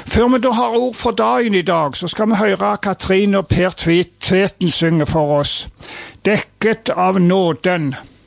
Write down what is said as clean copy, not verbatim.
Før vi da har ord for dagen i dag, så skal vi høre Katrine og Per Tveten synge for oss. Dekket av nåden.